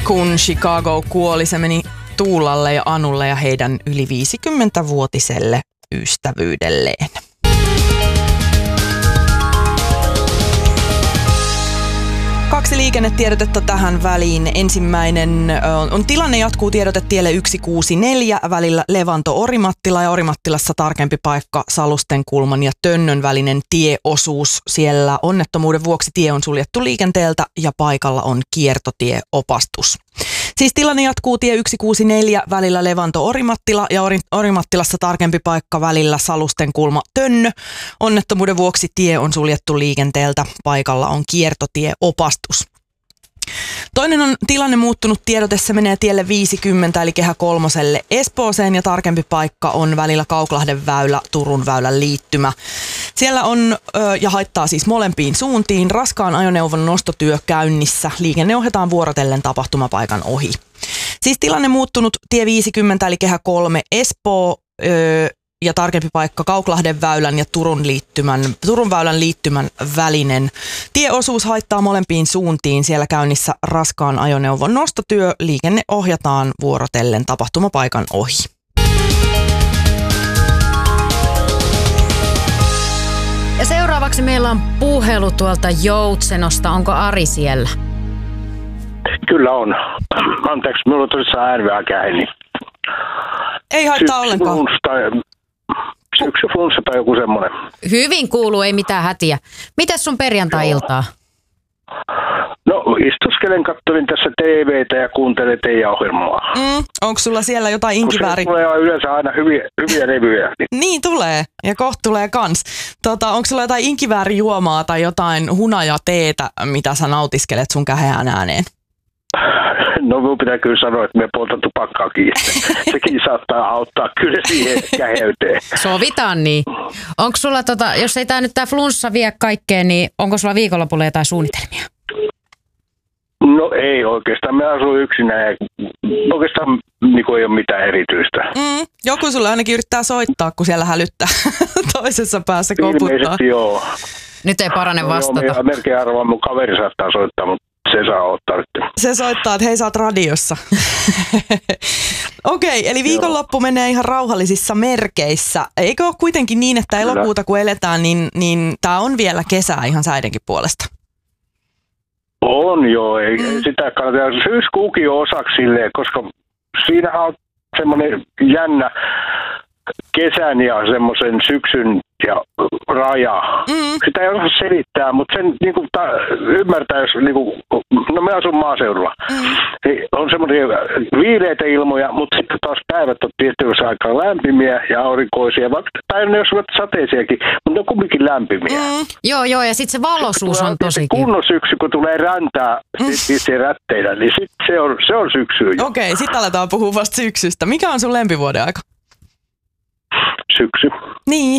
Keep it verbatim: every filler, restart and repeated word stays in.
kun Chicago kuoli. Se meni Tuulalle ja Anulle ja heidän yli viisikymmentävuotiselle ystävyydelleen. Kaksi liikennetiedotetta tähän väliin. Ensimmäinen on, on tilanne jatkuu tiedotetielle yksi kuusi neljä välillä Levanto-Orimattila ja Orimattilassa tarkempi paikka Salustenkulman ja Tönnön välinen tieosuus. Siellä onnettomuuden vuoksi tie on suljettu liikenteeltä ja paikalla on kiertotieopastus. Siis tilanne jatkuu tie yksi kuusi neljä välillä Levanto-Orimattila ja Orimattilassa tarkempi paikka välillä Salustenkulma-Tönnö. Onnettomuuden vuoksi tie on suljettu liikenteeltä. Paikalla on kiertotieopastus. Toinen on tilanne muuttunut tiedote. Se menee tielle viisikymmentä eli Kehä kolmoselle Espooseen ja tarkempi paikka on välillä Kauklahden väylä, Turun väylän liittymä. Siellä on ö, ja haittaa siis molempiin suuntiin raskaan ajoneuvon nostotyö käynnissä. Liikenne ohjataan vuorotellen tapahtumapaikan ohi. Siis tilanne muuttunut tie viisikymmentä eli Kehä kolme Espoo ö, ja tarkempi paikka Kauklahden väylän ja Turun, liittymän, Turun väylän liittymän välinen. Tieosuus haittaa molempiin suuntiin. Siellä käynnissä raskaan ajoneuvon nostotyö. Liikenne ohjataan vuorotellen tapahtumapaikan ohi. Ja seuraavaksi meillä on puhelu tuolta Joutsenosta. Onko Ari siellä? Kyllä on. Anteeksi, minulla on tosissaan ääni vähän käheni. Ei haittaa ollenkaan. Syksy flunssa tai joku semmoinen. Hyvin kuuluu, ei mitään hätiä. Mites sun perjantai-iltaa? No istuskelen, kattelin tässä T V:tä ja kuuntelen teidän ohjelmaa. Mm, onko sulla siellä jotain inkivääri? Koska tulee yleensä aina hyviä, hyviä revyjä. Niin. niin tulee, ja kohta tulee kans. Tota, onko sulla jotain inkiväärijuomaa tai jotain hunajateetä, mitä sä nautiskelet sun käheään ääneen? No minun pitää kyllä sanoa, että me poltan tupakkaakin. Sekin saattaa auttaa kyllä siihen käheyteen. Sovitaan niin. Onko sulla, tota, jos ei tää nyt tää flunssa vie kaikkeen, niin onko sulla viikonlopulla jotain suunnitelmia? No ei oikeastaan. Me asun yksinään ja oikeastaan niin ei ole mitään erityistä. Mm, joku sulle ainakin yrittää soittaa, kun siellä hälyttää toisessa päässä koputtaa. Ilmeisesti joo. Nyt ei parane vastata. No, joo, melkein arvaan mun kaveri saattaa soittaa, mutta se saa ottaa nyt. Se soittaa, että hei, sä oot radiossa. Okei, okay, eli viikonloppu Joo. menee ihan rauhallisissa merkeissä. Eikö ole kuitenkin niin, että elokuuta kun eletään, niin, niin tää on vielä kesää ihan säidenkin puolesta? On joo, ei mm. sitä kannata. Syyskuukin on osaksi silleen, koska siinähän on semmoinen jännä kesän ja semmoisen syksyn ja raja. Mm. Sitä ei osaa selittää, mutta sen niin kuin, ta, ymmärtää, jos niin kuin, no me asun maaseudulla, mm. niin on semmoisia viileitä ilmoja, mutta sitten taas päivät on tietysti aika lämpimiä ja aurinkoisia, vaikka, tai ne jos ovat sateisiakin, mutta ne on kumminkin lämpimiä. Mm. Joo, joo, ja sitten se valoisuus on tosi kunnon syksy, kun tulee räntää mm. sitten rätteinä, niin sit se on, se on syksyä. Okei, okay, sitten aletaan puhua vasta syksystä. Mikä on sun lempivuoden aika? Syksy. Niin.